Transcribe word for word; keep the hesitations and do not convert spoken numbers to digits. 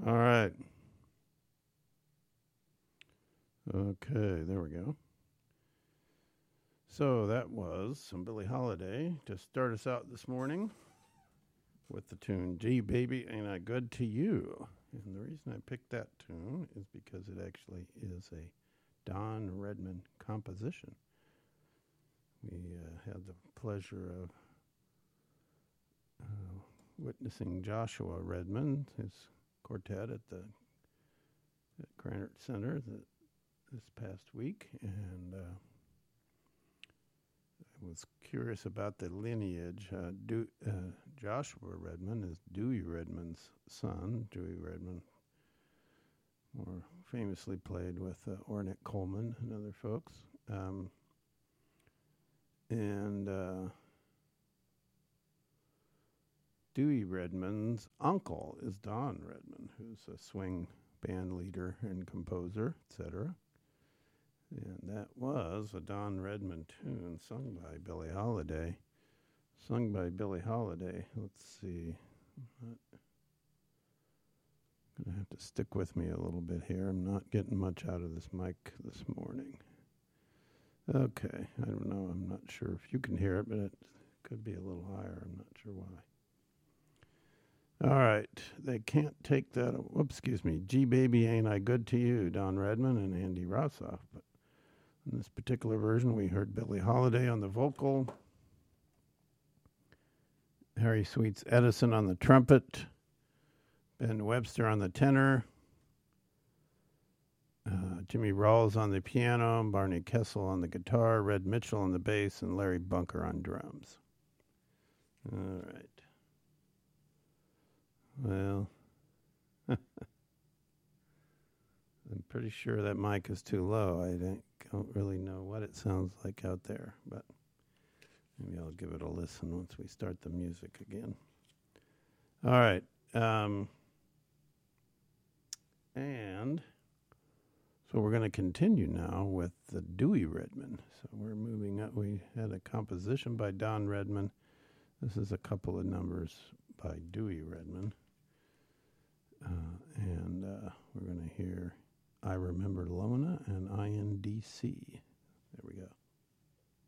All right. Okay, there we go. So that was some Billie Holiday to start us out this morning with the tune Gee Baby Ain't I Good to You. And the reason I picked that tune is because it actually is a Don Redman composition. We uh, had the pleasure of uh, witnessing Joshua Redman, his quartet at the at Granite Center the, this past week, and uh, I was curious about the lineage. Uh, Do, uh, Joshua Redman is Dewey Redman's son. Dewey Redman more famously played with uh, Ornette Coleman and other folks. Um, and uh, Dewey Redman's uncle is Don Redman, who's a swing band leader and composer, et cetera. And that was a Don Redman tune sung by Billie Holiday. Sung by Billie Holiday. Let's see. I'm going to have to stick with me a little bit here. I'm not getting much out of this mic this morning. Okay. I don't know. I'm not sure if you can hear it, but it could be a little higher. I'm not sure why. All right. They can't take that. Whoops, excuse me. Gee Baby Ain't I Good to You, Don Redman and Andy Rossoff. But in this particular version, we heard Billie Holiday on the vocal, Harry Sweets Edison on the trumpet, Ben Webster on the tenor, uh, Jimmy Rawls on the piano, Barney Kessel on the guitar, Red Mitchell on the bass, and Larry Bunker on drums. All right. Well, I'm pretty sure that mic is too low. I don't, don't really know what it sounds like out there, but maybe I'll give it a listen once we start the music again. All right. Um, and so we're going to continue now with the Dewey Redman. So we're moving up. We had a composition by Don Redman. This is a couple of numbers by Dewey Redman. Uh, and uh, we're going to hear I Remember Lona and I N D C.